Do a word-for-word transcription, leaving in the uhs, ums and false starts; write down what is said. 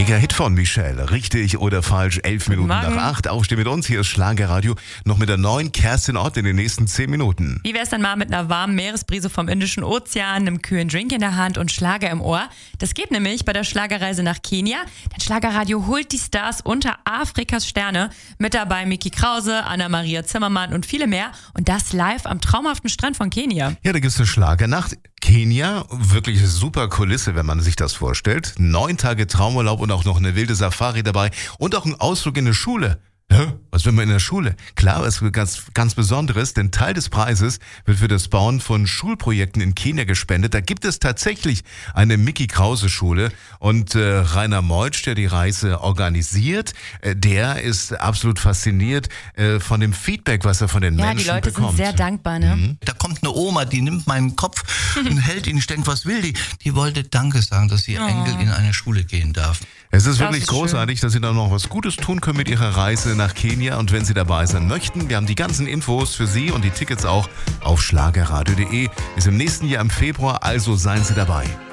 Mega-Hit von Michelle. Richtig oder falsch? Elf Minuten nach acht. Aufstehen mit uns. Hier ist Schlagerradio. Noch mit der neuen Kerstin Ott in den nächsten zehn Minuten. Wie wär's dann mal mit einer warmen Meeresbrise vom Indischen Ozean, einem kühlen Drink in der Hand und Schlager im Ohr? Das geht nämlich bei der Schlagerreise nach Kenia. Denn Schlagerradio holt die Stars unter Afrikas Sterne. Mit dabei Miki Krause, Anna-Maria Zimmermann und viele mehr. Und das live am traumhaften Strand von Kenia. Ja, da gibt's eine Schlagernacht. Kenia, wirklich eine super Kulisse, wenn man sich das vorstellt. Neun Tage Traumurlaub und auch noch eine wilde Safari dabei und auch ein Ausflug in eine Schule. Hä? Was will man in der Schule? Klar, es wird ganz, ganz Besonderes, denn Teil des Preises wird für das Bauen von Schulprojekten in Kenia gespendet. Da gibt es tatsächlich eine Miki Krause Schule und äh, Rainer Meutsch, der die Reise organisiert, äh, der ist absolut fasziniert äh, von dem Feedback, was er von den Ja, Menschen die Leute bekommt. sind sehr dankbar, ne? Mhm. Da kommt eine Oma, die nimmt meinen Kopf und hält ihn, ich denke, was will die? Die wollte Danke sagen, dass ihr Oh. Enkel in eine Schule gehen darf. Es ist Das wirklich ist großartig, dass Sie da noch was Gutes tun können mit Ihrer Reise nach Kenia. Und wenn Sie dabei sein möchten, wir haben die ganzen Infos für Sie und die Tickets auch auf schlagerradio punkt de. Ist im nächsten Jahr im Februar, also seien Sie dabei.